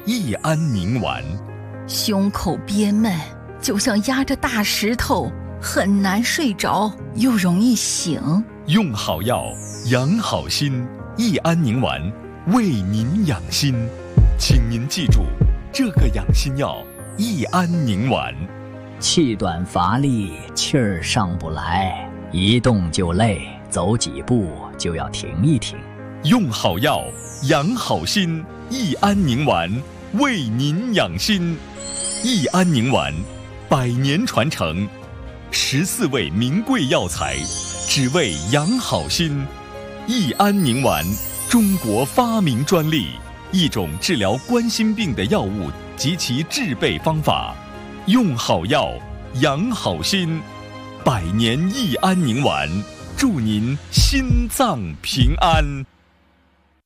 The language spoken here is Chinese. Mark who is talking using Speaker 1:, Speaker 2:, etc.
Speaker 1: 益安宁丸。
Speaker 2: 胸口憋闷，就像压着大石头，很难睡着，又容易醒。
Speaker 1: 用好药，养好心，益安宁丸为您养心。请您记住，这个养心药益安宁丸。
Speaker 3: 气短乏力，气儿上不来，一动就累，走几步就要停一停。
Speaker 1: 用好药，养好心，益安宁丸为您养心。益安宁丸100年传承，14味名贵药材，只为养好心。益安宁丸，中国发明专利，一种治疗冠心病的药物及其制备方法。用好药，养好心，100年益安宁丸，祝您心脏平安。